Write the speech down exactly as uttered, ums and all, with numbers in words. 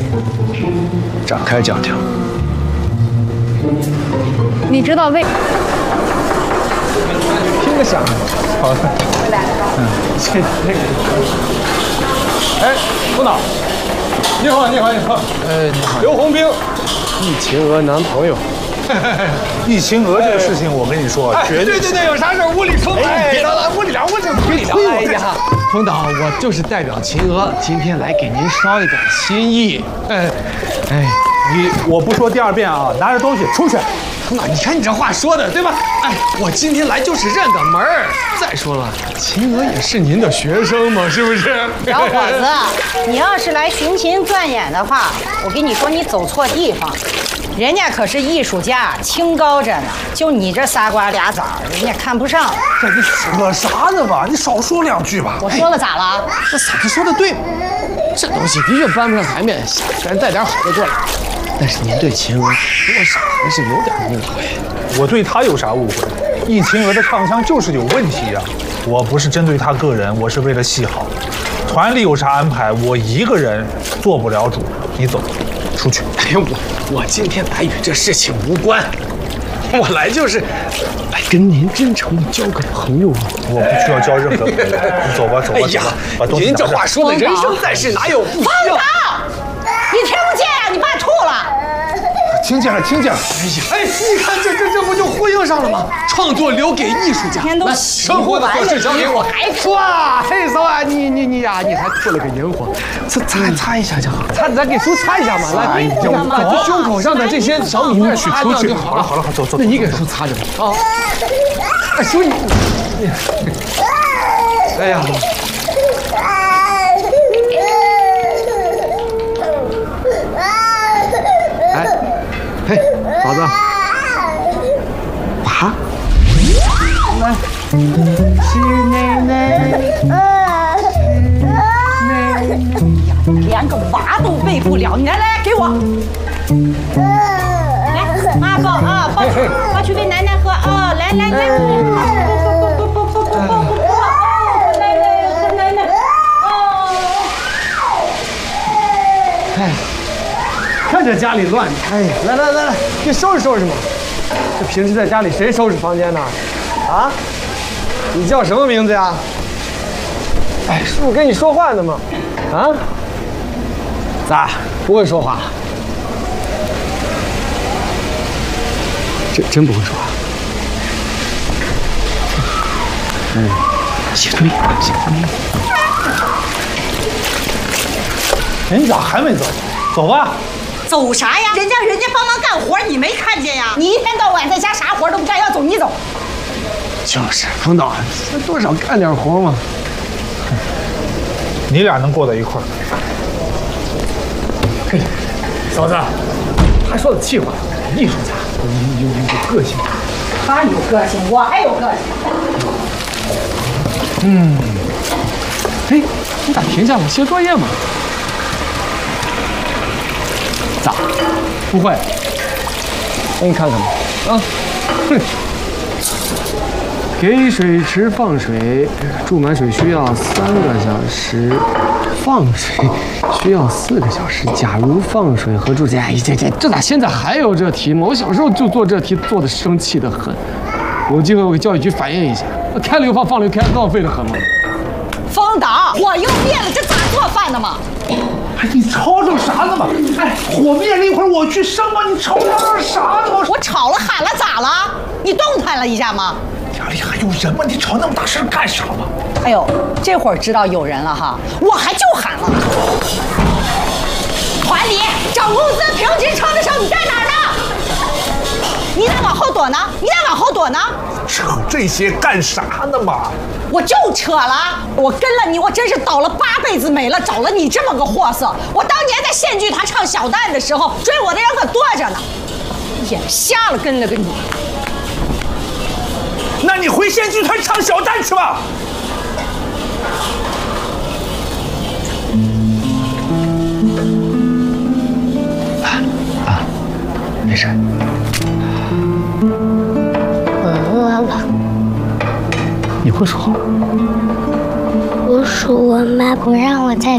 展开讲讲。 你知道为？ 听个响，好的。嗯，谢谢这个。哎，督导，你好，你好，你好。呃，你好。刘洪兵， 易晴娥男朋友。 易晴娥这个事情，我跟你说，绝对对对，有啥事屋里说。哎，别聊，屋里聊，屋里屋里聊。哎呀，冯导，我就是代表晴娥，今天来给您捎一点心意。哎，哎， 你我不说第二遍啊，拿着东西出去。 冯导，你看你这话说的，对吧？哎，我今天来就是认个门儿。再说了，晴娥也是您的学生嘛，是不是？ 小伙子，你要是来寻琴钻演的话，我跟你说，你走错地方。人家可是艺术家，清高着呢。就你这仨瓜俩枣，人家看不上。 这你扯啥呢吧？你少说两句吧。 我说了咋了？ 这嫂子说的对，这东西的确搬不上台面，咱带点好的过来。但是您对晴娥多少还是有点误会。 我对她有啥误会？易晴娥的唱腔就是有问题呀、啊。我不是针对她个人，我是为了戏好。团里有啥安排，我一个人做不了主。你走。出去！ 哎呀，我我今天来与这事情无关，我来就是来跟您真诚的交个朋友。 我不需要交任何朋友，你走吧，走吧。 哎呀，您这话说的，人生在世哪有不需要？ 方导，你听不见呀、啊？你爸吐了。 听见了，听见了。 哎呀，哎，你看这这这不就呼应上了吗？创作留给艺术家， 来， 生活的做事交给我。 还吐啊！嘿，嫂啊，你你你呀，你还吐了个萤火，擦擦擦一下就好。擦，咱给叔擦一下嘛。来，把这胸口上的这些小米粒去出去。 好了好了好，走走。 那你给叔擦着啊。哎，叔你，哎呀。哎，嘿，嫂子，娃，来，是奶奶，是奶奶， 连个娃都喂不了，你来来给我，来，妈抱啊，抱去，抱去喂奶奶喝啊，来来来，不不不不不不不不不，奶奶喝奶奶，哦， 哎。看这家里乱，哎，来来来来，给收拾收拾嘛。这平时在家里谁收拾房间呢？啊？你叫什么名字呀？哎，师傅跟你说话呢嘛。啊？咋不会说话？真真不会说话？嗯，写作业，写作业。 哎，你咋还没走？走吧。 走啥呀？人家人家帮忙干活，你没看见呀？你一天到晚在家啥活都不干，要走你走。 就是，冯导，多少干点活嘛。 你俩能过在一块儿？ 嘿，嫂子，他说的气话，艺术家有有有有个性。 他有个性，我还有个性。 嗯，嘿，你咋停下了？写作业嘛。咋？不会？给你看看吧。啊，哼。给水池放水，注满水需要三个小时，放水需要四个小时。假如放水和注解，哎，这这这咋现在还有这题吗？我小时候就做这题，做的生气的很。有机会我给教育局反映一下，开了又放，放了又开，浪费的很嘛。 方导，火又灭了，这咋做饭的嘛？ 哎，你吵吵啥呢嘛？哎，火灭了一会儿我去生吧，你吵吵啥呢嘛？ 我吵了喊了咋了？你动弹了一下吗？ 家里还有人吗？你吵那么大声干啥嘛？ 哎呦，这会儿知道有人了哈，我还就喊了。团里涨工资评职称的时候你在哪儿呢？你在往后躲呢？你在往后躲呢？ 扯这些干啥呢嘛？ 我就扯了，我跟了你，我真是倒了八辈子霉了，找了你这么个货色。我当年在县剧团唱小旦的时候，追我的人可多着呢，眼瞎了跟了个你。 那你回县剧团唱小旦去吧。 啊啊，没事。 我饿了。 你会说话？ 我数我妈不让我再